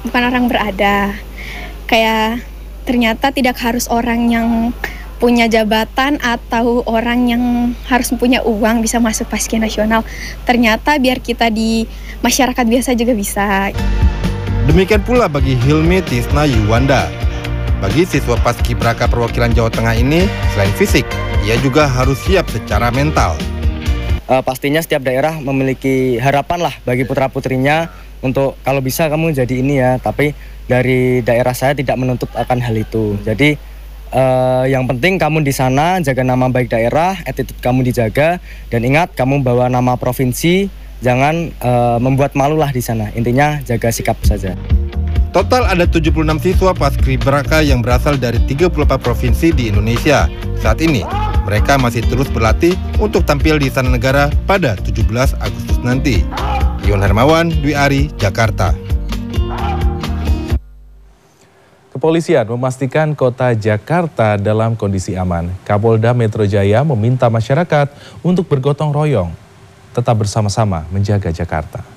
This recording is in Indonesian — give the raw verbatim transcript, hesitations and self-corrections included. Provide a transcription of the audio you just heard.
bukan orang berada. Kayak ternyata tidak harus orang yang punya jabatan atau orang yang harus punya uang bisa masuk Paski Nasional. Ternyata biar kita di masyarakat biasa juga bisa. Demikian pula bagi Hilmi Tisna Yuwanda. Bagi siswa Paskibraka perwakilan Jawa Tengah ini, selain fisik, ia juga harus siap secara mental. Uh, pastinya setiap daerah memiliki harapan lah bagi putra-putrinya untuk kalau bisa kamu jadi ini ya, tapi dari daerah saya tidak menuntut akan hal itu. Jadi uh, yang penting kamu di sana jaga nama baik daerah, attitude kamu dijaga, dan ingat kamu bawa nama provinsi, jangan uh, membuat malu lah di sana. Intinya jaga sikap saja. Total ada tujuh puluh enam siswa Paskibraka yang berasal dari tiga puluh empat provinsi di Indonesia. Saat ini, mereka masih terus berlatih untuk tampil di Istana Negara pada tujuh belas Agustus nanti. Iwan Hermawan, Dwi Ari, Jakarta. Kepolisian memastikan kota Jakarta dalam kondisi aman. Kapolda Metro Jaya meminta masyarakat untuk bergotong royong, tetap bersama-sama menjaga Jakarta.